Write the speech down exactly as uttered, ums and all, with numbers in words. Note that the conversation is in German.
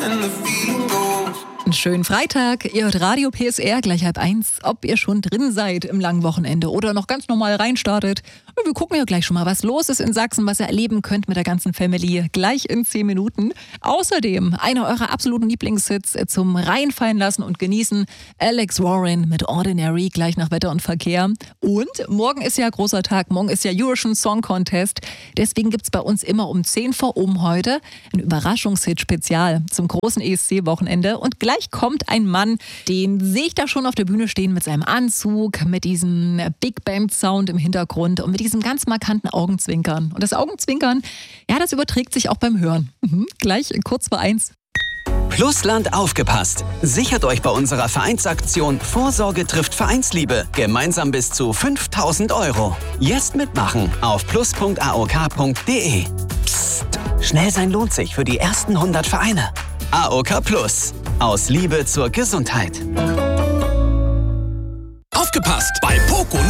Einen schönen Freitag. Ihr hört Radio P S R gleich halb eins. Ob ihr schon drin seid im langen Wochenende oder noch ganz normal reinstartet. Wir gucken ja gleich schon mal, was los ist in Sachsen, was ihr erleben könnt mit der ganzen Family. Gleich in zehn Minuten. Außerdem einer eurer absoluten Lieblingshits zum Reinfallen lassen und genießen. Alex Warren mit Ordinary, gleich nach Wetter und Verkehr. Und morgen ist ja großer Tag. Morgen ist ja Eurovision Song Contest. Deswegen gibt es bei uns immer um zehn vor um heute ein Überraschungshit-Spezial zum großen E S C-Wochenende. Und gleich kommt ein Mann, den sehe ich da schon auf der Bühne stehen mit seinem Anzug, mit diesem Big Band Sound im Hintergrund und mit diesem ganz markanten Augenzwinkern. Und das Augenzwinkern, ja, das überträgt sich auch beim Hören. Mhm. Gleich kurz vor eins. Plusland aufgepasst. Sichert euch bei unserer Vereinsaktion Vorsorge trifft Vereinsliebe gemeinsam bis zu fünftausend Euro. Jetzt mitmachen auf plus punkt a o k punkt d e. Psst, schnell sein lohnt sich für die ersten hundert Vereine. A O K Plus. Aus Liebe zur Gesundheit. Aufgepasst! Bei Poco